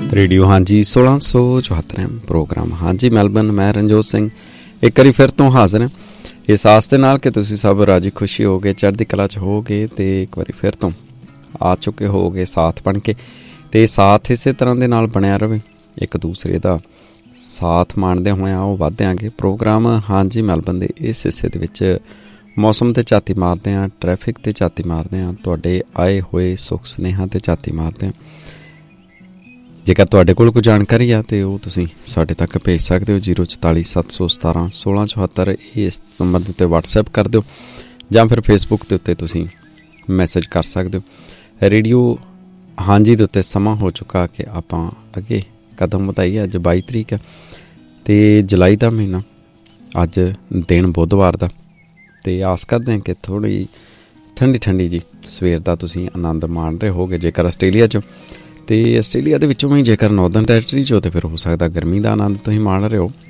Radio हाँ जी 1674 programme हाँ जी Melbourne मैं रणजोत सिंह एक बारी फिर तो हाजिर हैं इस आस दे नाल कि तुसीं सब राजी खुशी हो गए चढ़दी कला च हो गए तो एक बारी फिर तो आ चुके हो गए साथ बन के तो साथ इस तरह के नाल बनया रहे एक दूसरे का साथ माणदे होए आओ वधदे आगे प्रोग्राम हाँ जी मैलबर्न के इस हिस्से दे विच मौसम ते झाती मारदे हैं ट्रैफिक ते झाती मारदे हैं तुहाडे आए हुए सुख स्नेहा ते झाती मारदे हैं जेकर तुहाडे कोल कोई जानकारी आ तो वो तुसीं साडे तक भेज सकते हो 044 717 1674 इस नंबर के उत्ते व्हाट्सएप कर दो जां फिर फेसबुक के उत्ते तुसीं मैसेज कर सकते हो। रेडियो हाँ जी के उत्ते समा हो चुका कि आपां अगे कदम वधाईए। अज 22 तरीक है तो जुलाई का महीना अज दिन बुधवार का तो आस करते हैं कि थोड़ी ठंडी ठंडी जी सवेर का तुसीं आनंद माण रहे होगे। जेकर आस्ट्रेलिया चो तो आस्ट्रेलिया के विचों ही जेकर नॉर्दर्न टैरेटरी चो तो फिर हो सकता गर्मी का आनंद तुसीं माण रहे हो।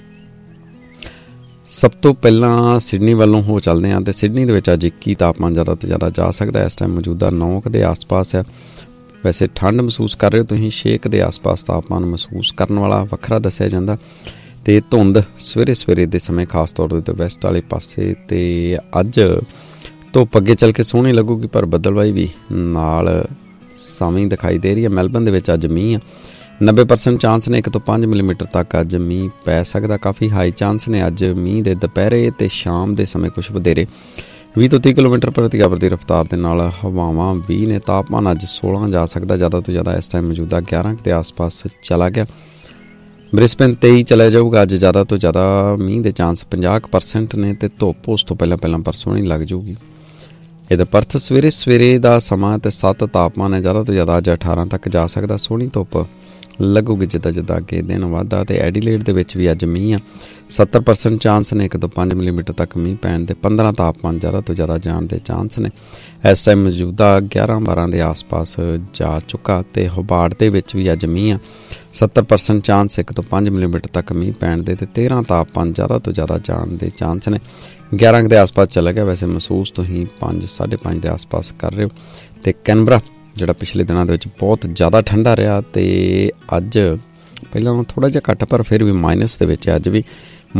सब तो पहला सिडनी वालों हो चलते हैं तो सिडनी के अज 21 तापमान ज़्यादा तो ज़्यादा जा सकता है। इस टाइम मौजूदा 9 के आस पास है। वैसे ठंड महसूस कर रहे हो तुसीं 6 के आस पास तापमान महसूस करने वाला वखरा दस्सिया जाता। तो धुंध सवेरे सवेरे के समय खास तौर पर वैसट वाले पासे तो अज धुप अगे चल के सोहनी लगूगी पर बदलवाई भी नाल सावी दिखाई दे रही है। मैलबर्न दे विच अज मीह 90% चांस ने 1 तो 5 मिलीमीटर तक अज मीह पै सकदा। काफ़ी हाई चांस ने अज मीह दे दुपहरे ते शाम दे समय कुछ वधेरे 20 तो 30 किलोमीटर प्रति आवर की रफ्तार के नाल हवावां भी ने। तापमान अज 16 जा सकता ज़्यादा तो ज़्यादा इस टाइम मौजूदा 11 के आस पास चला गया। ब्रिस्बेन 23 चला जाऊगा। अज ज़्यादा तो ज़्यादा मीह के चांस 50% ने तो धुप उस तो पहला परसों नहीं लग जाऊगी। इधर परथ सवेरे सवेरे का समा तो 7 तापमान है ज़्यादा तो ज़्यादा अज 18 तक जा सकता। सोहनी धुप लगूगी जिदा जिदा अगे दिन वधदा। तो एडीलेड दे विच भी अज मीह 70% चांस ने 1 तो 5 मिलीमीटर तक मीह पैण दे। 15 तापमान ज़्यादा तो ज़्यादा जाण दे चांस ने। इस टाइम मौजूदा 11-12 के आस पास जा चुका। तो होबार्ट दे विच भी अज मीह 70% चांस 1 तो 5 मिलीमीटर तक मीह पैण दे। 13 तापमान ज़्यादा तो ज़्यादा जाण दे चांस ने। 11 के आस पास चला गया। वैसे महसूस तो ही 5-5.5 के आस पास कर रहे हो। तो कैनबरा जोड़ा पिछले दिनों के बहुत ज़्यादा ठंडा रहा तो अज पहला थोड़ा जिहा घट पर फिर भी माइनस के अज भी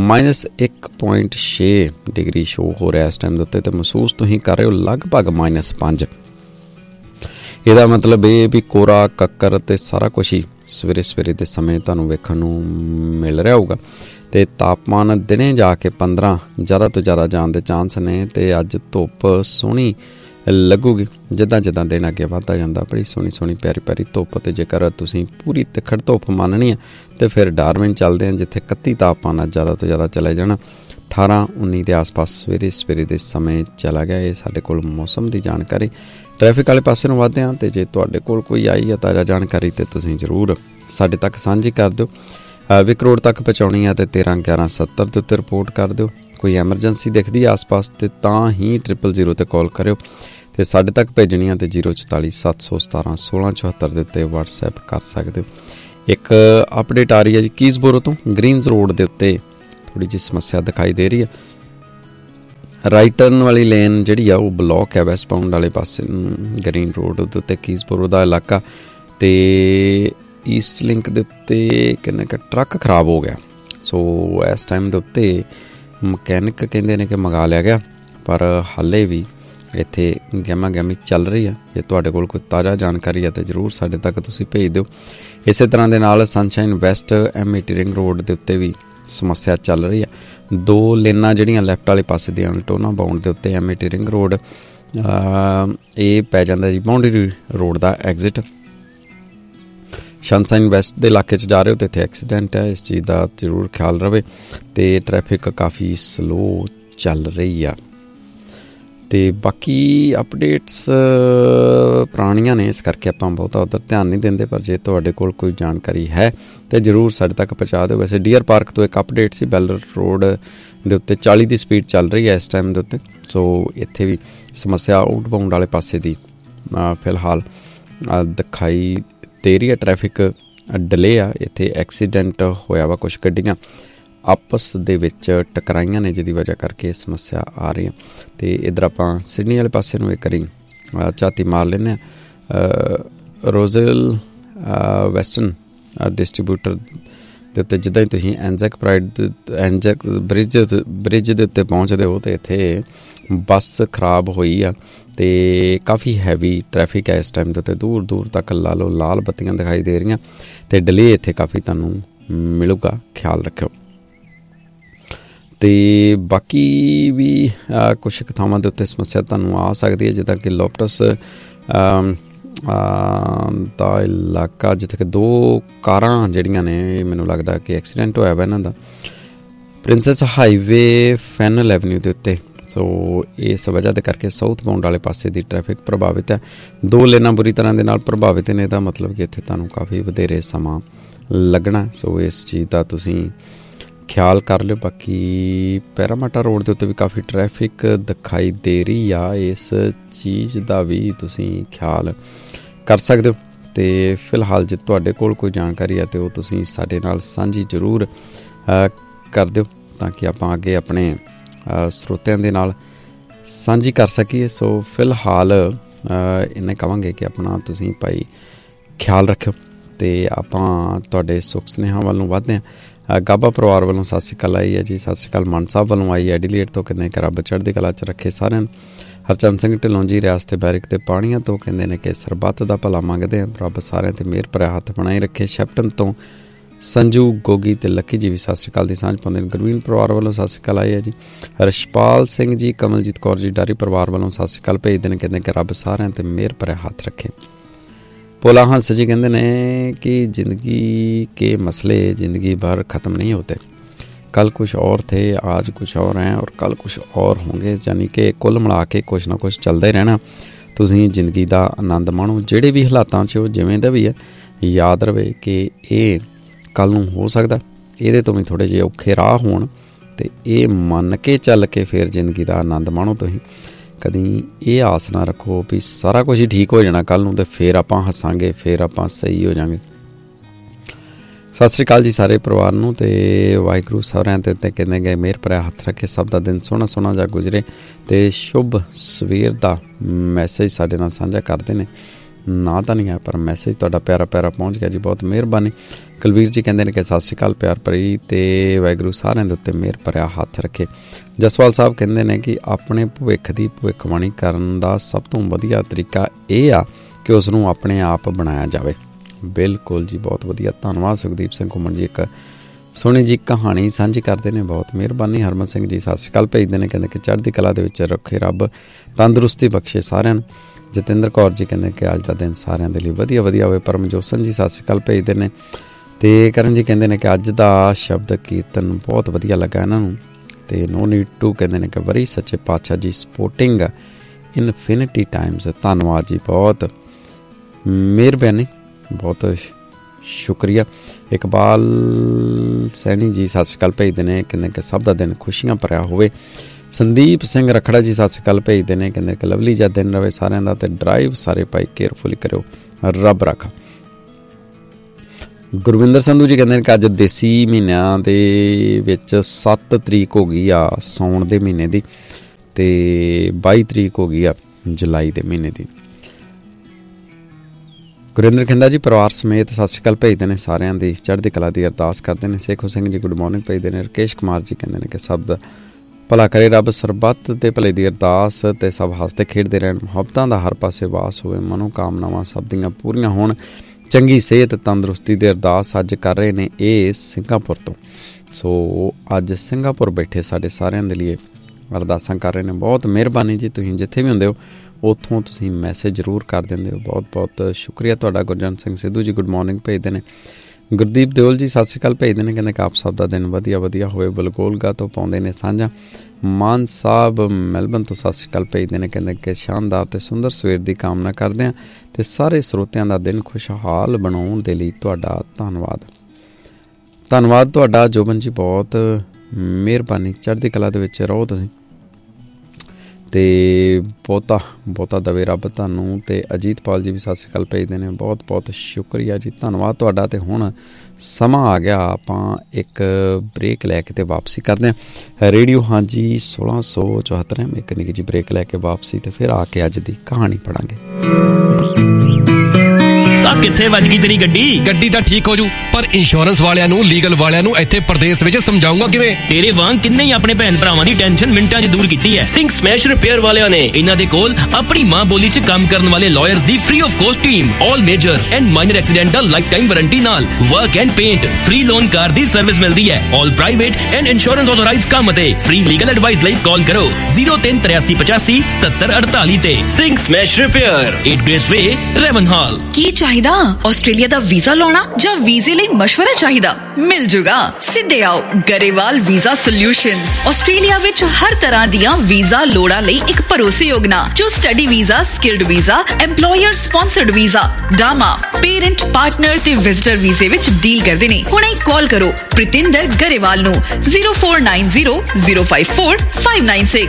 -1.6 डिग्री शो हो रहा है इस टाइम के उत्ते। तो महसूस तो ही कर रहे हो लगभग -5। यदा मतलब ये भी कोरा कक्कर ते सारा कुछ ही सवेरे सवेरे के समय तुहानूं वेखण नूं मिल रहा होगा। तो तापमान दिने जाके 15 ज़्यादा तो ज़्यादा जाण दे चांस ने। तो अज धुप सोहनी लगूगी जिदा जिदा दिन अगे वधदा जांदा। बड़ी सोहनी सोहनी प्यारी प्यारी धुप। तो जेकर तुसीं पूरी तिखड़ धुप माननी है तो फिर डार्विन चलते हैं जिथे 31 तापमान अज ज़्यादा तो ज़्यादा चले जाना। 18-19 के आस पास सवेरे सवेरे के समय चला गया। ये साडे कोल मौसम की जानकारी। ट्रैफिक वाले पासे नूं वधदे हां। तो जे तुहाडे कोल कोई आई है ताज़ा जानकारी तो तुसीं जरूर साडे तक साझी कर दिओ। विक रोड तक पहुँचानी है तो 13-11-70 के उत्ते रिपोर्ट कर दो। कोई एमरजेंसी दिखती है आस पास तो ही 000 ते कॉल करो। तो साढ़े तक भेजनी है तो 044 717 1674 के उत्ते व्हाट्सएप कर सकते हो। एक अपडेट आ रही है जी कीसबोरो तो ग्रीनज रोड के उत्ते थोड़ी जी समस्या दिखाई दे रही है। राइट टर्न वाली लेन जी वो ब्लॉक है वैस्ट बाउंड वाले पास ग्रीन रोड के उत्ते कीसबोरो का इलाका। तो ईस्ट लिंक के उत्ते कहने का ट्रक खराब हो गया। सो इस टाइम के उत्ते मकैनिक कहते हैं कि मंगा लिया गया पर हाले भी इत्थे गहमा गहमी चल रही है। जे तुहाडे कोल कोई ताज़ा जानकारी है तो जरूर साडे तक तुसीं भेज दिओ। इस तरह के नाल sunshine west M80 ring road के उत्ते भी समस्या चल रही है। 2 लेनां जिहड़ियां लैफ्ट वाले पासे दी अल्टोना बाउंड के उत्ते M80 रिंग रोड ये पै जांदा जी बाउंड्री रोड का एग्जिट। सनशाइन वैस्ट के इलाके जा रहे हो तो इत्थे एक्सीडेंट है। इस चीज़ का जरूर ख्याल रहे। तो ट्रैफिक काफ़ी स्लो चल रही है। तो बाकी अपडेट्स पुरानियां ने इस करके आपां बहुता उधर ध्यान नहीं देंदे। पर जे तुहाडे कोल कोई जानकारी है तो जरूर साडे तक पहुँचा दो। वैसे डियर पार्क तो एक अपडेट सी बैल रोड के उत्ते 40 की स्पीड चल रही है इस टाइम के उत्ते। सो इत्थे भी समस्या आउटबाउंड वाले पासे दी फिलहाल दिखाई दे रही है। ट्रैफिक डिले आ। इत्थे एक्सीडेंट होया वा कुछ गड्डियां आपस दे विच टकराइयां ने जिहदी वजह करके समस्या आ रही है। तो इधर आपां सिडनी वाले पासे नूं एक करी झाती मार लैंदे रोज़ल वैस्टर्न ਡਿਸਟਰੀਬਿਊਟਰ ਦੇ ਉੱਤੇ ਜਿੱਦਾਂ ਹੀ ਤੁਸੀਂ ਐਨਜੈਕ ਬ੍ਰਿਜ ਦੇ ਉੱਤੇ ਪਹੁੰਚਦੇ ਹੋ ਅਤੇ ਇੱਥੇ ਬੱਸ ਖਰਾਬ ਹੋਈ ਆ ਅਤੇ ਕਾਫੀ ਹੈਵੀ ਟਰੈਫਿਕ ਹੈ ਇਸ ਟਾਈਮ ਦੇ ਉੱਤੇ, ਦੂਰ ਦੂਰ ਤੱਕ ਲਾ ਲਓ ਲਾਲ ਬੱਤੀਆਂ ਦਿਖਾਈ ਦੇ ਰਹੀਆਂ ਅਤੇ ਡਿਲੇ ਇੱਥੇ ਕਾਫੀ ਤੁਹਾਨੂੰ ਮਿਲੂਗਾ, ਖਿਆਲ ਰੱਖਿਓ। ਅਤੇ ਬਾਕੀ ਵੀ ਕੁਛ ਕੁ ਥਾਵਾਂ ਦੇ ਉੱਤੇ ਸਮੱਸਿਆ ਤੁਹਾਨੂੰ ਆ ਸਕਦੀ ਹੈ, ਜਿੱਦਾਂ ਕਿ ਲੋਪਟਸ ਦਾ ਇਲਾਕਾ, ਜਿੱਥੇ ਕਿ 2 ਕਾਰਾਂ ਜਿਹੜੀਆਂ ਨੇ ਮੈਨੂੰ ਲੱਗਦਾ ਕਿ ਐਕਸੀਡੈਂਟ ਹੋਇਆ ਵਾ ਇਹਨਾਂ ਦਾ, ਪ੍ਰਿੰਸੈਸ ਹਾਈਵੇ ਫੈਨਲ ਐਵਨਿਊ ਦੇ ਉੱਤੇ। ਸੋ ਇਸ ਵਜ੍ਹਾ ਦੇ ਕਰਕੇ ਸਾਊਥ ਬਾਉਂਡ ਵਾਲੇ ਪਾਸੇ ਦੀ ਟਰੈਫਿਕ ਪ੍ਰਭਾਵਿਤ ਹੈ, 2 ਲੇਨਾਂ ਬੁਰੀ ਤਰ੍ਹਾਂ ਦੇ ਨਾਲ ਪ੍ਰਭਾਵਿਤ ਨੇ। ਇਹਦਾ ਮਤਲਬ ਕਿ ਇੱਥੇ ਤੁਹਾਨੂੰ ਕਾਫੀ ਵਧੇਰੇ ਸਮਾਂ ਲੱਗਣਾ, ਸੋ ਇਸ ਚੀਜ਼ ਦਾ ਤੁਸੀਂ ਖਿਆਲ ਕਰ ਲਿਓ। ਬਾਕੀ ਪੈਰਾਮਾਟਾ ਰੋਡ ਦੇ ਉੱਤੇ ਵੀ ਕਾਫੀ ਟਰੈਫਿਕ ਦਿਖਾਈ ਦੇ ਰਹੀ ਆ, ਇਸ ਚੀਜ਼ ਦਾ ਵੀ ਤੁਸੀਂ ਖਿਆਲ ਕਰ ਸਕਦੇ ਹੋ। ਅਤੇ ਫਿਲਹਾਲ ਜੇ ਤੁਹਾਡੇ ਕੋਲ ਕੋਈ ਜਾਣਕਾਰੀ ਹੈ ਤਾਂ ਉਹ ਤੁਸੀਂ ਸਾਡੇ ਨਾਲ ਸਾਂਝੀ ਜ਼ਰੂਰ ਕਰ ਦਿਓ, ਤਾਂ ਕਿ ਆਪਾਂ ਅੱਗੇ ਆਪਣੇ ਸਰੋਤਿਆਂ ਦੇ ਨਾਲ ਸਾਂਝੀ ਕਰ ਸਕੀਏ। ਸੋ ਫਿਲਹਾਲ ਇਹਨੇ ਕਹਾਂਗੇ ਕਿ ਆਪਣਾ ਤੁਸੀਂ ਭਾਈ ਖਿਆਲ ਰੱਖਿਓ ਅਤੇ ਆਪਾਂ ਤੁਹਾਡੇ ਸੁੱਖ ਸੁਨੇਹਾਂ ਵੱਲੋਂ ਵੱਧਦੇ ਹਾਂ। ਗਾਬਾ ਪਰਿਵਾਰ ਵੱਲੋਂ ਸਤਿ ਸ਼੍ਰੀ ਅਕਾਲ ਆਈ ਹੈ ਜੀ, ਸਤਿ ਸ਼੍ਰੀ ਅਕਾਲ। ਮਾਨ ਸਾਹਿਬ ਵੱਲੋਂ ਆਈ, ਐਡੀਲੇਟ ਤੋਂ ਕਹਿੰਦੇ ਕਿ ਰੱਬ ਚੜ੍ਹਦੀ ਕਲਾ 'ਚ ਰੱਖੇ ਸਾਰਿਆਂ ਨੂੰ। ਹਰਚੰਦ ਸਿੰਘ ਢਿੱਲੋਂ ਜੀ ਰਿਆਸਤ ਬੈਰਿਕ ਦੇ ਪਾਣੀਆਂ ਤੋਂ ਕਹਿੰਦੇ ਨੇ ਕਿ ਸਰਬੱਤ ਦਾ ਭਲਾ ਮੰਗਦੇ ਹਾਂ, ਰੱਬ ਸਾਰਿਆਂ 'ਤੇ ਮਿਹਰ ਭਰਿਆ ਹੱਥ ਬਣਾਈ ਰੱਖੇ। ਸ਼ੈਪਟਨ ਤੋਂ ਸੰਜੂ ਗੋਗੀ ਅਤੇ ਲੱਕੀ ਜੀ ਵੀ ਸਤਿ ਸ਼੍ਰੀ ਅਕਾਲ ਦੀ ਸਾਂਝ ਪਾਉਂਦੇ ਨੇ। ਗੁਰਵੀਨ ਪਰਿਵਾਰ ਵੱਲੋਂ ਸਤਿ ਸ਼੍ਰੀ ਅਕਾਲ ਆਈ ਹੈ ਜੀ। ਰਸ਼ਪਾਲ ਸਿੰਘ ਜੀ, ਕਮਲਜੀਤ ਕੌਰ ਜੀ ਡਾਰੀ ਪਰਿਵਾਰ ਵੱਲੋਂ ਸਤਿ ਸ਼੍ਰੀ ਅਕਾਲ ਭੇਜਦੇ ਨੇ, ਕਹਿੰਦੇ ਕਿ ਰੱਬ ਸਾਰਿਆਂ 'ਤੇ ਮਿਹਰ ਭਰਿਆ ਹੱਥ ਰੱਖੇ। ਭੋਲਾ ਹੰਸ ਜੀ ਕਹਿੰਦੇ ਨੇ ਕਿ ਜ਼ਿੰਦਗੀ ਕੇ ਮਸਲੇ ਜ਼ਿੰਦਗੀ भर ख़त्म नहीं होते, कल कुछ और थे आज कुछ और हैं और कल कुछ और होंगे, यानी कि कुल मिला के कुछ ना कुछ चलदा ही रहना। ਤੁਸੀਂ ਜ਼ਿੰਦਗੀ ਦਾ ਆਨੰਦ ਮਾਣੋ, ਜਿਹੜੇ ਵੀ ਹਾਲਾਤਾਂ 'ਚ ਉਹ ਜਿਵੇਂ ਦਾ ਵੀ ਹੈ, ਯਾਦ ਰਵੇ ਕਿ ਇਹ ਕੱਲ੍ਹ ਨੂੰ ਹੋ ਸਕਦਾ ਇਹਦੇ ਤੋਂ ਵੀ ਥੋੜ੍ਹੇ ਜਿਹੇ ਔਖੇ ਰਾਹ ਹੋਣ, ਅਤੇ ਇਹ ਮੰਨ ਕੇ ਚੱਲ ਕੇ ਫਿਰ ਜ਼ਿੰਦਗੀ ਦਾ ਆਨੰਦ ਮਾਣੋ। ਤੁਸੀਂ ਕਦੀ ਇਹ ਆਸ ਨਾ ਰੱਖੋ ਵੀ ਸਾਰਾ ਕੁਝ ਹੀ ਠੀਕ ਹੋ ਜਾਣਾ ਕੱਲ੍ਹ ਨੂੰ ਅਤੇ ਫਿਰ ਆਪਾਂ ਹੱਸਾਂਗੇ, ਫਿਰ ਆਪਾਂ ਸਹੀ ਹੋ ਜਾਵਾਂਗੇ। ਸਤਿ ਸ਼੍ਰੀ ਅਕਾਲ ਜੀ ਸਾਰੇ ਪਰਿਵਾਰ ਨੂੰ, ਅਤੇ ਵਾਹਿਗੁਰੂ ਸਾਰਿਆਂ 'ਤੇ ਕਹਿੰਦੇ ਗਏ ਮਿਹਰ ਭਰਿਆ ਹੱਥ ਰੱਖੇ, ਸਭ ਦਾ ਦਿਨ ਸੋਹਣਾ ਸੋਹਣਾ ਜਾ ਗੁਜ਼ਰੇ ਅਤੇ ਸ਼ੁਭ ਸਵੇਰ ਦਾ ਮੈਸੇਜ ਸਾਡੇ ਨਾਲ ਸਾਂਝਾ ਕਰਦੇ ਨੇ। ਨਾਂ ਤਾਂ ਨਹੀਂ ਹੈ ਪਰ ਮੈਸੇਜ ਤੁਹਾਡਾ ਪਿਆਰਾ ਪਿਆਰਾ ਪਹੁੰਚ ਗਿਆ ਜੀ, ਬਹੁਤ ਮਿਹਰਬਾਨੀ। ਕੁਲਵੀਰ ਜੀ ਕਹਿੰਦੇ ਨੇ ਕਿ ਸਤਿ ਸ਼੍ਰੀ ਅਕਾਲ ਪਿਆਰ ਭਰੀ, ਅਤੇ ਵਾਹਿਗੁਰੂ ਸਾਰਿਆਂ ਦੇ ਉੱਤੇ ਮਿਹਰ ਭਰਿਆ ਹੱਥ ਰੱਖੇ। ਜਸਵਾਲ ਸਾਹਿਬ ਕਹਿੰਦੇ ਨੇ ਕਿ ਆਪਣੇ ਭਵਿੱਖ ਦੀ ਭਵਿੱਖਬਾਣੀ ਕਰਨ ਦਾ ਸਭ ਤੋਂ ਵਧੀਆ ਤਰੀਕਾ ਇਹ ਆ ਕਿ ਉਸ ਨੂੰ ਆਪਣੇ ਆਪ ਬਣਾਇਆ ਜਾਵੇ। ਬਿਲਕੁਲ ਜੀ, ਬਹੁਤ ਵਧੀਆ, ਧੰਨਵਾਦ। ਸੁਖਦੀਪ ਸਿੰਘ ਘੁੰਮਣ ਜੀ ਇੱਕ ਸੋਹਣੀ ਜੀ ਕਹਾਣੀ ਸਾਂਝੀ ਕਰਦੇ ਨੇ, ਬਹੁਤ ਮਿਹਰਬਾਨੀ। ਹਰਮਨ ਸਿੰਘ ਜੀ ਸਤਿ ਸ਼੍ਰੀ ਅਕਾਲ ਭੇਜਦੇ ਨੇ, ਕਹਿੰਦੇ ਕਿ ਚੜ੍ਹਦੀ ਕਲਾ ਦੇ ਵਿੱਚ ਰੱਖੇ ਰੱਬ, ਤੰਦਰੁਸਤੀ ਬਖਸ਼ੇ ਸਾਰਿਆਂ ਨੂੰ। ਜਤਿੰਦਰ ਕੌਰ ਜੀ ਕਹਿੰਦੇ ਕਿ ਅੱਜ ਦਾ ਦਿਨ ਸਾਰਿਆਂ ਦੇ ਲਈ ਵਧੀਆ ਵਧੀਆ ਹੋਵੇ। ਪਰਮਜੋਸਨ ਜੀ ਸਤਿ ਸ਼੍ਰੀ ਅਕਾਲ ਭੇਜਦੇ ਨੇ, ਅਤੇ ਕਰਨ ਜੀ ਕਹਿੰਦੇ ਨੇ ਕਿ ਅੱਜ ਦਾ ਸ਼ਬਦ ਕੀਰਤਨ ਬਹੁਤ ਵਧੀਆ ਲੱਗਾ ਇਹਨਾਂ ਨੂੰ, ਅਤੇ ਨੋ ਨੀਡ ਟੂ ਕਹਿੰਦੇ ਨੇ ਕਿ ਵਰੀ ਸੱਚੇ ਪਾਤਸ਼ਾਹ ਜੀ ਸਪੋਰਟਿੰਗ ਇਨਫਿਨਿਟੀ ਟਾਈਮਸ। ਧੰਨਵਾਦ ਜੀ, ਬਹੁਤ ਮਿਹਰਬਾਨੀ, ਬਹੁਤ ਸ਼ੁਕਰੀਆ। ਇਕਬਾਲ ਸੈਣੀ ਜੀ ਸਤਿ ਸ਼੍ਰੀ ਅਕਾਲ ਭੇਜਦੇ ਨੇ, ਕਹਿੰਦੇ ਕਿ ਸਭ ਦਾ ਦਿਨ ਖੁਸ਼ੀਆਂ ਭਰਿਆ ਹੋਵੇ। ਸੰਦੀਪ ਸਿੰਘ ਰਖੜਾ ਜੀ ਸਤਿ ਸ਼੍ਰੀ ਅਕਾਲ ਭੇਜਦੇ ਨੇ, ਕਹਿੰਦੇ ਕਿ ਲਵਲੀ ਜਿਹਾ ਦਿਨ ਰਹੇ ਸਾਰਿਆਂ ਦਾ, ਅਤੇ ਡਰਾਈਵ ਸਾਰੇ ਭਾਈ ਕੇਅਰਫੁਲੀ ਕਰਿਓ, ਰੱਬ ਰੱਖਾ। ਗੁਰਵਿੰਦਰ ਸੰਧੂ ਜੀ ਕਹਿੰਦੇ ਨੇ ਕਿ ਅੱਜ ਦੇਸੀ ਮਹੀਨਿਆਂ ਦੇ ਵਿੱਚ 7 ਤਰੀਕ ਹੋ ਗਈ ਆ ਸਾਉਣ ਦੇ ਮਹੀਨੇ ਦੀ, ਅਤੇ 22 ਤਰੀਕ ਹੋ ਗਈ ਆ ਜੁਲਾਈ ਦੇ ਮਹੀਨੇ ਦੀ। ਗੁਰਿੰਦਰ ਖਿੰਦਾ ਜੀ ਪਰਿਵਾਰ ਸਮੇਤ ਸਤਿ ਸ਼੍ਰੀ ਅਕਾਲ ਭੇਜਦੇ ਨੇ, ਸਾਰਿਆਂ ਦੀ ਚੜ੍ਹਦੀ ਕਲਾ ਦੀ ਅਰਦਾਸ ਕਰਦੇ ਨੇ। ਸੇਖੋ ਸਿੰਘ ਜੀ ਗੁੱਡ ਮਾਰਨਿੰਗ ਭੇਜਦੇ ਨੇ। ਰਕੇਸ਼ ਕੁਮਾਰ ਜੀ ਕਹਿੰਦੇ ਨੇ ਕਿ ਸਭ ਦਾ ਭਲਾ ਕਰੇ ਰੱਬ, ਸਰਬੱਤ ਦੇ ਭਲੇ ਦੀ ਅਰਦਾਸ, ਅਤੇ ਸਭ ਹੱਸਦੇ ਖੇਡਦੇ ਰਹਿਣ, ਮੁਹੱਬਤਾਂ ਦਾ ਹਰ ਪਾਸੇ ਵਾਸ ਹੋਵੇ, ਮਨੋਕਾਮਨਾਵਾਂ ਸਭ ਦੀਆਂ ਪੂਰੀਆਂ ਹੋਣ, ਚੰਗੀ ਸਿਹਤ ਤੰਦਰੁਸਤੀ ਦੀ ਅਰਦਾਸ ਅੱਜ ਕਰ ਰਹੇ ਨੇ ਇਹ ਸਿੰਗਾਪੁਰ ਤੋਂ। ਸੋ ਅੱਜ ਸਿੰਗਾਪੁਰ ਬੈਠੇ ਸਾਡੇ ਸਾਰਿਆਂ ਦੇ ਲਈ ਅਰਦਾਸਾਂ ਕਰ ਰਹੇ ਨੇ। ਬਹੁਤ ਮਿਹਰਬਾਨੀ ਜੀ, ਤੁਸੀਂ ਜਿੱਥੇ ਵੀ ਹੁੰਦੇ ਹੋ ਉੱਥੋਂ ਤੁਸੀਂ ਮੈਸੇਜ ਜ਼ਰੂਰ ਕਰ ਦਿੰਦੇ ਹੋ, ਬਹੁਤ ਬਹੁਤ ਸ਼ੁਕਰੀਆ ਤੁਹਾਡਾ। ਗੁਰਜੰਟ ਸਿੰਘ ਸਿੱਧੂ ਜੀ ਗੁੱਡ ਮਾਰਨਿੰਗ ਭੇਜਦੇ ਨੇ। ਗੁਰਦੀਪ ਦਿਓਲ ਜੀ ਸਤਿ ਸ਼੍ਰੀ ਅਕਾਲ ਭੇਜਦੇ ਨੇ, ਕਹਿੰਦੇ ਕਿ ਆਪ ਸਭ ਦਾ ਦਿਨ ਵਧੀਆ ਵਧੀਆ ਹੋਵੇ। ਬਲਗੋਲਗਾ ਤੋਂ ਪਾਉਂਦੇ ਨੇ ਸਾਂਝਾ। ਮਾਨ ਸਾਹਿਬ ਮੈਲਬਨ ਤੋਂ ਸਤਿ ਸ਼੍ਰੀ ਅਕਾਲ ਭੇਜਦੇ ਨੇ, ਕਹਿੰਦੇ ਕਿ ਸ਼ਾਨਦਾਰ ਅਤੇ ਸੁੰਦਰ ਸਵੇਰ ਦੀ ਕਾਮਨਾ ਕਰਦੇ ਹਾਂ, ਅਤੇ ਸਾਰੇ ਸਰੋਤਿਆਂ ਦਾ ਦਿਨ ਖੁਸ਼ਹਾਲ ਬਣਾਉਣ ਦੇ ਲਈ ਤੁਹਾਡਾ ਧੰਨਵਾਦ। ਧੰਨਵਾਦ ਤੁਹਾਡਾ ਜੋਬਨ ਜੀ, ਬਹੁਤ ਮਿਹਰਬਾਨੀ। ਚੜ੍ਹਦੀ ਕਲਾ ਦੇ ਵਿੱਚ ਰਹੋ ਤੁਸੀਂ, ਅਤੇ ਬਹੁਤਾ ਬਹੁਤਾ ਦਵੇ ਰੱਬ ਤੁਹਾਨੂੰ। ਅਤੇ ਅਜੀਤਪਾਲ ਜੀ ਵੀ ਸਤਿ ਸ਼੍ਰੀ ਅਕਾਲ ਭੇਜਦੇ ਨੇ, ਬਹੁਤ ਬਹੁਤ ਸ਼ੁਕਰੀਆ ਜੀ, ਧੰਨਵਾਦ ਤੁਹਾਡਾ। ਅਤੇ ਹੁਣ ਸਮਾਂ ਆ ਗਿਆ, ਆਪਾਂ ਇੱਕ ਬ੍ਰੇਕ ਲੈ ਕੇ ਅਤੇ ਵਾਪਸੀ ਕਰਦੇ ਹਾਂ। ਰੇਡੀਓ ਹਾਂਜੀ 1674 ਇੱਕ ਨਿੱਕੀ ਜਿਹੀ ਬ੍ਰੇਕ ਲੈ ਕੇ ਵਾਪਸੀ, ਅਤੇ ਫਿਰ ਆ ਕੇ ਅੱਜ ਦੀ ਕਹਾਣੀ ਪੜ੍ਹਾਂਗੇ। ਆ ਕਿੱਥੇ ਵੱਜ ਗਈ ਤੇਰੀ ਗੱਡੀ ਤਾਂ ਠੀਕ ਹੋ ਜੂ, ਪਰ ਇੰਸ਼ੋਰੈਂਸ ਵਾਲਿਆਂ ਨੂੰ, ਲੀਗਲ ਵਾਲਿਆਂ ਨੂੰ ਇੱਥੇ ਪ੍ਰਦੇਸ਼ ਵਿੱਚ ਸਮਝਾਉਂਗਾ ਕਿਵੇਂ? ਤੇਰੇ ਵਾਂਗ ਕਿੰਨੇ ਹੀ ਆਪਣੇ ਭੈਣ ਭਰਾਵਾਂ ਦੀ ਟੈਨਸ਼ਨ ਮਿੰਟਾਂ 'ਚ ਦੂਰ ਕੀਤੀ ਹੈ ਸਿੰਘ ਸਮੈਸ਼ ਰਿਪੇਅਰ ਵਾਲਿਆਂ ਨੇ। ਇਹਨਾਂ ਦੇ ਕੋਲ ਆਪਣੀ ਮਾਂ ਬੋਲੀ 'ਚ ਕੰਮ ਕਰਨ ਵਾਲੇ lawyers the free of cost team, all major and minor accidental life time warranty ਨਾਲ work and paint, free loan car the service ਮਿਲਦੀ ਹੈ। ਆਲ ਪ੍ਰਾਈਵੇਟ ਐਂਡ ਇੰਸ਼ੋਰੈਂਸ ਆਥੋਰਾਈਜ਼ਡ ਕੰਮ ਅਤੇ ਫ੍ਰੀ ਲੀਗਲ ਐਡਵਾਈਸ ਲਈ ਕਾਲ ਕਰੋ 0383857748 ਤੇ। ਸਿੰਘ ਸਮੈਸ਼ ਰਿਪੇਅਰ, 8 ਗ੍ਰੇਸ ਵੇ, ਰੈਵਨਹਾਲ। ਕੀ ਚਾਹੀਦਾ? Australia ਦਾ visa ਲਾਉਣਾ ਜਾਂ ਵੀਜ਼ੇ ਲਈ ਮਸ਼ਵਰਾ ਚਾਹੀਦਾ? ਮਿਲ ਜੂਗਾ। ਸਿੱਧੇ ਆਓ ਗਰੇਵਾਲ ਵੀਜ਼ਾ ਸੋਲਿਊਸ਼ਨਸ। ਆਸਟ੍ਰੇਲੀਆ ਵਿੱਚ ਹਰ ਤਰ੍ਹਾਂ ਦੀਆਂ ਵੀਜ਼ਾ ਲੋੜਾਂ ਲਈ ਇੱਕ ਭਰੋਸੇਯੋਗ ਨਾਂ, ਜੋ study visa, skilled visa, employer sponsored visa, ਡਾਮਾ, parent, partner ਤੇ ਵਿਜ਼ਟਰ ਵੀਜ਼ੇ ਵਿੱਚ ਡੀਲ ਕਰਦੇ ਨੇ। ਹੁਣੇ ਕਾਲ ਕਰੋ ਪ੍ਰਿਤਿੰਦਰ ਗਰੇਵਾਲ ਨੂੰ 0490054596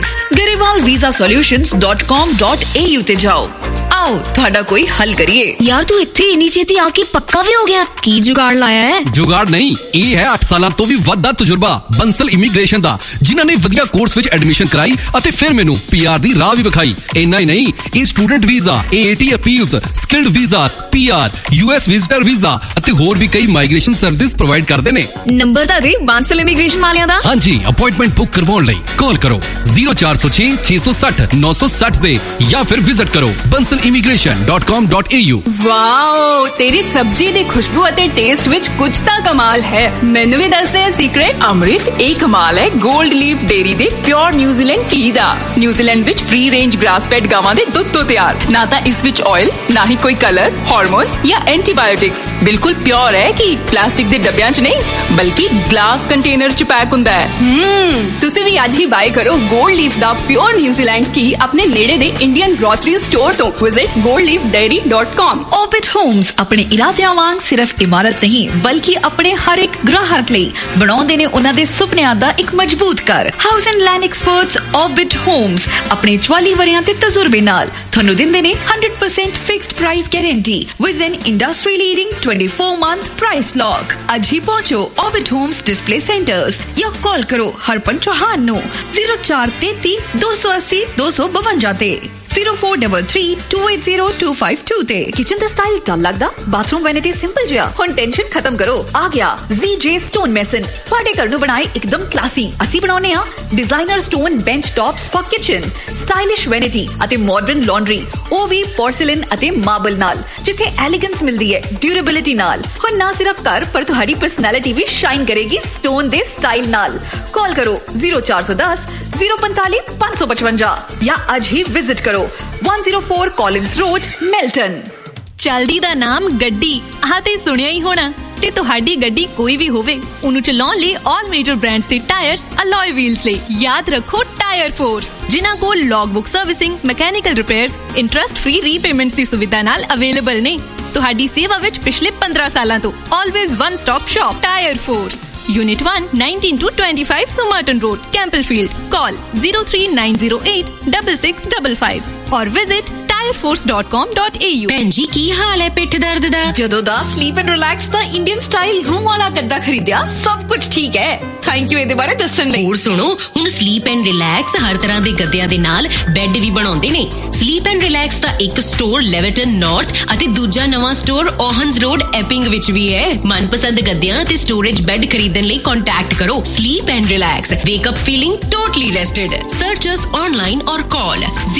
garewalvisasolutions.com.au ਤੇ ਜਾਓ। ਆਓ ਤੁਹਾਡਾ ਕੋਈ ਹੱਲ ਕਰੀਏ। ਯਾਰ ਤੂੰ ਇੱਥੇ ਇੰਨੀ ਛੇਤੀ ਆ ਕੇ ਪੱਕਾ ਵੀ ਹੋ ਗਿਆ? ਕੀ ਜੁਗਾੜ ਲਾਇਆ ਹੈ? ਜੁਗਾੜ ਨਹੀਂ, ਇਹ ਹੈ 8 ਸਾਲਾਂ ਤੋਂ ਵੀ ਵੱਧ ਦਾ ਤਜਰਬਾ ਬੰਸਲ ਇਮੀਗ੍ਰੇਸ਼ਨ ਦਾ, ਜਿਨ੍ਹਾਂ ਨੇ ਵਧੀਆ ਕੋਰਸ ਵਿੱਚ ਐਡਮਿਸ਼ਨ ਕਰਾਈ ਅਤੇ ਫਿਰ ਮੈਨੂੰ PR ਦੀ ਰਾਹ ਵੀ ਵਿਖਾਈ। ਇੰਨਾ ਹੀ ਨਹੀਂ, ਇਹ student visa, AAT appeals, skilled visas, PR, US visitor visa ਅਤੇ ਹੋਰ ਵੀ ਕਈ ਮਾਈਗ੍ਰੇਸ਼ਨ ਸਰਵਿਸਿਜ਼ ਪ੍ਰੋਵਾਈਡ ਕਰਦੇ ਨੇ। ਨੰਬਰ ਤਾਂ ਦੇ ਬੰਸਲ ਇਮੀਗ੍ਰੇਸ਼ਨ ਵਾਲਿਆਂ ਦਾ। ਹਾਂਜੀ, ਅਪਾਇੰਟਮੈਂਟ ਬੁੱਕ ਕਰਵਾਉਣ ਲਈ ਕਾਲ ਕਰੋ 0406 660 960 ਤੇ ਜਾਂ ਫਿਰ ਵਿਜ਼ਿਟ ਕਰੋ bansalimigration.com.au। ਵਾਓ, ਤੇਰੀ ਸਬਜ਼ੀ ਦੀ ਖੁਸ਼ਬੂ ਅਤੇ ਟੇਸਟ ਵਿੱਚ ਕੁਝ ਤਾਂ ਕਮਾਲ ਹੈ। ਮੈਨੂੰ ਵੀ ਦੱਸ ਦੇ ਸੀਕ੍ਰੇਟ। ਅੰਮ੍ਰਿਤ, ਇਹ ਕਮਾਲ ਹੈ ਗੋਲਡ ਲੀਫ ਡੇਰੀ ਦੇ ਪਿਓਰ ਨਿਊਜ਼ੀਲੈਂਡ ਘੀ ਦਾ। ਨਿਊਜ਼ੀਲੈਂਡ ਵਿੱਚ ਫ੍ਰੀ ਰੇਂਜ ਗ੍ਰਾਸ ਫੈਡ ਗਾਵਾਂ ਦੇ ਦੁੱਧ ਤੋਂ ਤਿਆਰ। ਨਾ ਤਾਂ ਇਸ ਵਿੱਚ ਆਇਲ, ਨਾ ਹੀ ਕੋਈ ਕਲਰ, ਹਾਰਮੋਨਸ ਜਾਂ ਐਂਟੀਬਾਇਓਟਿਕਸ। ਬਿਲਕੁਲ ਪਿਓਰ ਹੈ ਕਿ ਪਲਾਸਟਿਕ ਦੇ ਡੱਬਿਆਂ 'ਚ ਨਹੀਂ, ਬਲਕਿ ਗਲਾਸ ਕੰਟੇਨਰ 'ਚ ਪੈਕ ਹੁੰਦਾ ਹੈ। ਤੁਸੀਂ ਵੀ ਅੱਜ ਹੀ ਬਾਏ ਕਰੋ ਗੋਲਡ ਲੀਫ ਦਾ ਪਿਓਰ ਨਿਊਜ਼ੀਲੈਂਡ ਘੀ ਆਪਣੇ ਨੇੜੇ ਦੇ ਇੰਡੀਅਨ ਗ੍ਰੋਸਰੀ ਸਟੋਰ ਤੋਂ। Visit goldleafdairy.com। Orbit Homes ਆਪਣੇ ਇਰਾਦਿਆਂ ਵਾਂਗ ਸਿਰਫ ਇਮਾਰਤ ਨਹੀਂ, ਬਲਕਿ ਆਪਣੇ ਹਰ ਇੱਕ ਗ੍ਰਾਹਕ ਲਈ ਬਣਾਉਂਦੇ ਨੇ ਉਹਨਾਂ ਦੇ ਸੁਪਨਿਆਂ ਦਾ ਇੱਕ ਮਜ਼ਬੂਤ ਘਰ। House and land experts Orbit Homes ਆਪਣੇ 44 ਵਰਿਆਂ ਦੇ ਤਜਰਬੇ ਨਾਲ ਤੁਹਾਨੂੰ ਦਿੰਦੇ ਨੇ 100% fixed price guarantee with N industry leading 24-month price lock. ਅੱਜ ਹੀ ਪਹੁੰਚੋ Orbit Homes ਡਿਸਪਲੇ ਸੈਂਟਰਸ ਜਾਂ ਕਾਲ ਕਰੋ ਹਰਪਨ ਚੌਹਾਨ ਨੂੰ 0433 280 252 ਤੇ 0433280252 ਤੇ। ਕਿਚਨ ਦਾ ਸਟਾਈਲ ਡਲ ਲੱਗਦਾ? ਬਾਥਰੂਮ ਵੈਨਿਟੀ ਸਿੰਪਲ ਜਿਹਾ? ਹੁਣ ਟੈਨਸ਼ਨ ਖਤਮ ਕਰੋ, ਆ ਗਿਆ ZJ Stone Mason। ਤੁਹਾਡੇ ਘਰ ਨੂੰ ਬਣਾਏ ਇੱਕਦਮ ਕਲਾਸੀ। ਅਸੀਂ ਬਣਾਉਨੇ ਆ designer stone bench tops for kitchen, stylish vanity ਅਤੇ ਮਾਡਰਨ ਲਾਂਡਰੀ, ਉਹ ਵੀ ਪੋਰਸਲਿਨ ਅਤੇ ਮਾਰਬਲ ਨਾਲ, ਜਿੱਥੇ ਐਲੀਗੈਂਸ ਮਿਲਦੀ ਹੈ ਡਿਊਰੇਬਿਲਿਟੀ ਨਾਲ। ਹੁਣ ਨਾ ਸਿਰਫ ਘਰ, ਪਰ ਤੁਹਾਡੀ ਪਰਸਨੈਲਿਟੀ ਵੀ ਸ਼ਾਈਨ ਕਰੇਗੀ ਸਟੋਨ ਦੇ ਸਟਾਈਲ ਨਾਲ। ਕਾਲ ਕਰੋ 0410 045 555 ਜਾਂ ਅੱਜ ਹੀ ਵਿਜ਼ਿਟ ਕਰੋ 104 Collins Road, Melton। ਚਲਦੀ ਦਾ ਨਾਮ ਗੱਡੀ, ਆਹ ਤੇ ਸੁਣਿਆ ਹੀ ਹੋਣਾ। ਤੇ ਤੁਹਾਡੀ ਗੱਡੀ ਕੋਈ ਵੀ ਹੋਵੇ, ਉਹਨੂੰ ਚਲਾਉਣ ਲਈ ਆਲ ਮੇਜਰ ਬ੍ਰਾਂਡਸ ਦੇ ਟਾਇਰਸ, ਅਲੋਏ ਵੀਲਸ ਲਈ ਯਾਦ ਰੱਖੋ ਟਾਇਰ ਫੋਰਸ, ਜਿਨ੍ਹਾਂ ਕੋਲ ਲੌਗਬੁੱਕ servicing, mechanical repairs, interest free repayments ਦੀ ਸੁਵਿਧਾ ਨਾਲ ਅਵੇਲੇਬਲ ਨੇ। ਤੁਹਾਡੀ ਸੇਵਾ ਵਿੱਚ ਪਿਛਲੇ 15 ਸਾਲਾਂ ਤੋਂ always one stop shop tyre force. Unit 1, 19-25 Somerton Road, Campbellfield. Call 03908 or visit tireforce.com.au। ਭੈਣ ਜੀ, ਕੀ ਹਾਲ ਹੈ ਪਿੱਠ ਦਰਦ ਦਾ? ਜਦੋਂ ਦਾ sleep and relax the Indian style room ਵਾਲਾ ਗੱਦਾ ਖਰੀਦਿਆ, ਸਭ ਕੁਝ ਠੀਕ ਹੈ। ਥੈਂਕ ਯੂ ਇਹਦੇ ਬਾਰੇ ਦੱਸਣ ਲਈ। ਹੋਰ ਸੁਣੋ, ਹੁਣ ਸਲੀਪ ਐਂਡ ਰਿਲੈਕਸ ਹਰ ਤਰ੍ਹਾਂ ਦੇ ਗੱਦਿਆਂ ਦੇ ਨਾਲ ਬੈੱਡ ਵੀ ਬਣਾਉਂਦੇ ਨੇ। ਸਲੀਪ ਐਂਡ ਰਿਲੈਕਸ ਦਾ ਇੱਕ ਸਟੋਰ ਲੈਵਰਟਨ ਨਾਰਥ ਅਤੇ ਦੂਜਾ ਨਵਾਂ ਸਟੋਰ ਓਹਨਸ ਰੋਡ ਐਪਿੰਗ ਵਿੱਚ ਵੀ ਹੈ। ਮਨਪਸੰਦ ਗੱਦਿਆਂ ਤੇ ਸਟੋਰੇਜ ਬੈੱਡ ਖਰੀਦਣ ਲਈ ਕੰਟੈਕਟ ਕਰੋ sleep and relax. ਵੇਕ up feeling totally ਰੈਸਟਡ। Search us online ਔਰ ਕਾਲ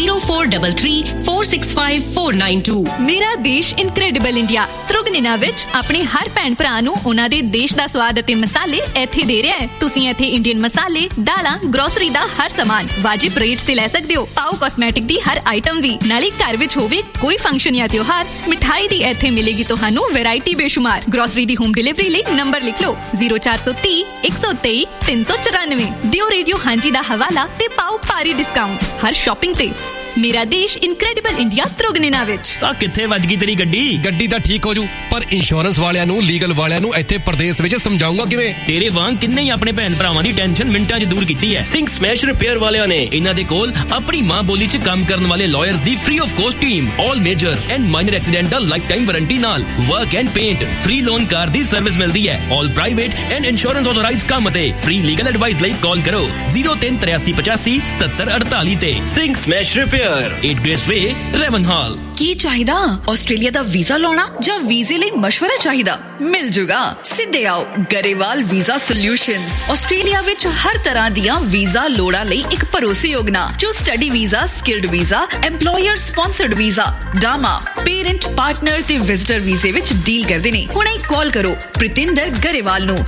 0433465492। ਮੇਰਾ ਦੇਸ਼ ਇਨਕ੍ਰੈਡੀਬਲ ਇੰਡੀਆ ਤ੍ਰਿਗੁਨੀਨਾ ਵਿੱਚ ਆਪਣੇ ਹਰ ਭੈਣ ਭਰਾ ਨੂੰ ਉਹਨਾਂ ਦੇ ਦੇਸ਼ ਦਾ ਸਵਾਦ ਅਤੇ ਮਸਾਲੇ ਇੱਥੇ ਦੇ ਰਿਹਾ ਹੈ। ਤੁਸੀਂ ਇੱਥੇ ਇੰਡੀਅਨ ਮਸਾਲੇ, ਦਾਲਾਂ, ਗਰੋਸਰੀ ਦਾ ਹਰ ਸਮਾਨ ਵਾਜਿਬ ਰੇਟ ਤੇ ਲੈ ਸਕਦੇ ਹੋ। ਪਾਓ ਕਾਸਮੈਟਿਕ ਦੀ ਹਰ ਆਈਟਮ ਵੀ। ਨਾਲੇ ਘਰ ਵਿੱਚ ਹੋਵੇ ਕੋਈ ਫੰਕਸ਼ਨ ਜਾਂ ਤਿਉਹਾਰ, ਮਿਠਾਈ ਦੀ ਇੱਥੇ ਮਿਲੇਗੀ ਤੁਹਾਨੂੰ ਵੈਰਾਈਟੀ ਬੇਸ਼ੁਮਾਰ। ਗਰੋਸਰੀ ਦੀ ਹੋਮ ਡਿਲੀਵਰੀ ਲਈ ਨੰਬਰ ਲਿਖ ਲਓ 0430 123 394। ਦਿਓ ਰੇਡੀਓ ਹਾਂਜੀ ਦਾ ਹਵਾਲਾ ਤੇ ਪਾਓ ਭਾਰੀ ਡਿਸਕਾਊਂਟ ਹਰ ਸ਼ਾਪਿੰਗ ਤੇ। ਮੇਰਾ ਦੇਸ਼ ਇਨਕ੍ਰੈਡੀਬਲ ਇੰਡੀਆ ਤ੍ਰਿਗੁਨੀਨਾ ਵਿੱਚ। ਆ ਕਿੱਥੇ ਵੱਜ ਗਈ ਤੇਰੀ ਗੱਡੀ ਤਾਂ ਠੀਕ ਹੋ ਜੂ, ਪਰ ਇੰਸ਼ੋਰੈਂਸ ਵਾਲਿਆਂ ਨੂੰ, ਲੀਗਲ ਵਾਲਿਆਂ ਨੂੰ ਇੱਥੇ ਪ੍ਰਦੇਸ਼ ਵਿੱਚ ਸਮਝਾਉਂਗਾ ਕਿਵੇਂ? ਤੇਰੇ ਵਾਂਗ ਕਿੰਨੇ ਹੀ ਆਪਣੇ ਭੈਣ ਭਰਾਵਾਂ ਦੀ ਟੈਨਸ਼ਨ ਮਿੰਟਾਂ 'ਚ ਦੂਰ ਕੀਤੀ ਹੈ ਸਿੰਘ ਸਮੈਸ਼ ਰਿਪੇਅਰ ਵਾਲਿਆਂ ਨੇ। ਇਹਨਾਂ ਦੇ ਕੋਲ ਆਪਣੀ ਮਾਂ ਬੋਲੀ 'ਚ ਕੰਮ ਕਰਨ ਵਾਲੇ lawyers the free of cost team, all major and minor accidental life time warranty ਨਾਲ work and paint, free loan car the service ਮਿਲਦੀ ਹੈ। ਆਲ ਪ੍ਰਾਈਵੇਟ ਐਂਡ ਇੰਸ਼ੋਰੈਂਸ ਆਥੋਰਾਈਜ਼ਡ ਕੰਮ ਅਤੇ ਫ੍ਰੀ ਲੀਗਲ ਐਡਵਾਈਸ ਲਈ ਕਾਲ ਕਰੋ 0383857748 ਤੇ। ਸਿੰਘ ਸਮੈਸ਼ ਰਿਪੇਅਰ, 8 ਗ੍ਰੇਸ ਵੇ, ਰੈਵਨਹਾਲ। ਕੀ ਚਾਹੀਦਾ? Australia ਦਾ visa ਲਾਉਣਾ ਜਾਂ ਵੀਜ਼ੇ ਲਈ ਮਸ਼ਵਰਾ ਚਾਹੀਦਾ? ਮਿਲ ਜੂਗਾ। ਸਿੱਧੇ ਆਓ ਗਰੇਵਾਲ ਵੀਜ਼ਾ ਸੋਲਿਊਸ਼ਨਜ਼। ਆਸਟ੍ਰੇਲੀਆ ਵਿੱਚ ਹਰ ਤਰ੍ਹਾਂ ਦੀਆਂ ਵੀਜ਼ਾ ਲੋੜਾਂ ਲਈ ਇੱਕ ਭਰੋਸੇਯੋਗ ਨਾਂ, ਜੋ study visa, skilled visa, EMPLOYER sponsored visa, ਡਾਮਾ, parent, partner ਤੇ ਵਿਜ਼ਟਰ ਵੀਜ਼ੇ ਵਿੱਚ ਡੀਲ ਕਰਦੇ ਨੇ। ਹੁਣੇ ਕਾਲ ਕਰੋ ਪ੍ਰਿਤਿੰਦਰ ਗਰੇਵਾਲ ਨੂੰ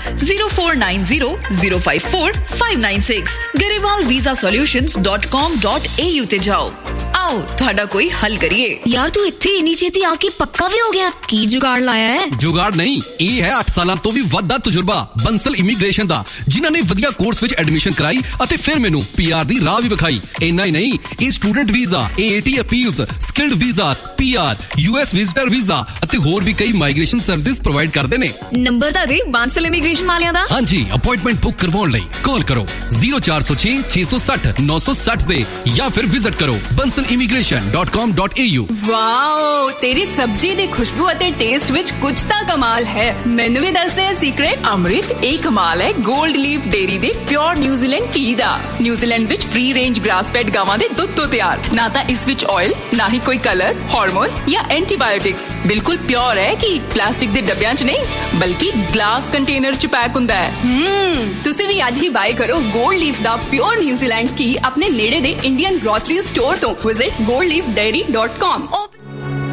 0490054596 garewalvisasolutions.com.au ਤੇ ਜਾਓ। ਆਓ ਤੁਹਾਡਾ ਕੋਈ ਹੱਲ ਕਰੀਏ। ਯਾਰ ਤੂੰ ਇੱਥੇ ਇੰਨੀ ਛੇਤੀ ਆ ਕੇ ਪੱਕਾ ਵੀ ਹੋ ਗਿਆ? ਕੀ ਜੁਗਾੜ ਲਾਇਆ ਹੈ? ਜੁਗਾੜ ਨਹੀਂ, ਇਹ ਹੈ 8 ਸਾਲਾਂ ਤੋਂ ਵੀ ਵੱਧ ਦਾ ਤਜਰਬਾ ਬੰਸਲ ਇਮੀਗ੍ਰੇਸ਼ਨ ਦਾ, ਜਿਨ੍ਹਾਂ ਨੇ ਵਧੀਆ ਕੋਰਸ ਵਿੱਚ ਐਡਮਿਸ਼ਨ ਕਰਾਈ ਅਤੇ ਫਿਰ ਮੈਨੂੰ PR ਦੀ ਰਾਹ ਵੀ ਵਿਖਾਈ। ਇੰਨਾ ਹੀ ਨਹੀਂ, ਇਹ student visa, AAT appeals, skilled visas, PR, US visitor visa ਅਤੇ ਹੋਰ ਵੀ ਕਈ ਮਾਈਗ੍ਰੇਸ਼ਨ ਸਰਵਿਸਿਜ਼ ਪ੍ਰੋਵਾਈਡ ਕਰਦੇ ਨੇ। ਨੰਬਰ ਤਾਂ ਦੇ ਬੰਸਲ ਇਮੀਗ੍ਰੇਸ਼ਨ ਵਾਲਿਆਂ ਦਾ। ਹਾਂਜੀ, ਅਪਾਇੰਟਮੈਂਟ ਬੁੱਕ ਕਰਵਾਉਣ ਲਈ ਕਾਲ ਕਰੋ 0406 660 960 ਤੇ ਜਾਂ ਫਿਰ ਵਿਜ਼ਿਟ ਕਰੋ bansalimigration.com.au। ਵਾਓ, ਤੇਰੀ ਸਬਜ਼ੀ ਦੀ ਖੁਸ਼ਬੂ ਅਤੇ ਟੇਸਟ ਵਿੱਚ ਕੁਝ ਤਾਂ ਕਮਾਲ ਹੈ। ਮੈਨੂੰ ਵੀ ਦੱਸ ਦੇ ਸੀਕ੍ਰੇਟ। ਅੰਮ੍ਰਿਤ, ਇਹ ਕਮਾਲ ਹੈ ਗੋਲਡ ਲੀਫ ਡੇਰੀ ਦੇ ਪਿਓਰ ਨਿਊਜ਼ੀਲੈਂਡ ਘੀ ਦਾ। ਨਿਊਜ਼ੀਲੈਂਡ ਵਿੱਚ ਫ੍ਰੀ ਰੇਂਜ ਗ੍ਰਾਸ ਫੈਡ ਗਾਵਾਂ ਦੇ ਦੁੱਧ ਤੋਂ ਤਿਆਰ। ਨਾ ਤਾਂ ਇਸ ਵਿੱਚ ਆਇਲ, ਨਾ ਹੀ ਕੋਈ ਕਲਰ, ਹਾਰਮੋਨਸ ਜਾਂ ਐਂਟੀਬਾਇਓਟਿਕਸ। ਬਿਲਕੁਲ ਪਿਓਰ ਹੈ ਕਿ ਪਲਾਸਟਿਕ ਦੇ ਡੱਬਿਆਂ 'ਚ ਨਹੀਂ, ਬਲਕਿ ਗਲਾਸ ਕੰਟੇਨਰ 'ਚ ਪੈਕ ਹੁੰਦਾ ਹੈ। ਤੁਸੀਂ ਵੀ ਅੱਜ ਹੀ ਬਾਏ ਕਰੋ ਗੋਲਡ ਲੀਫ ਦਾ ਪਿਓਰ ਨਿਊਜ਼ੀਲੈਂਡ ਘੀ ਆਪਣੇ ਨੇੜੇ ਦੇ ਇੰਡੀਅਨ ਗ੍ਰੋਸਰੀ ਸਟੋਰ ਤੋਂ। Visit goldleafdairy.com।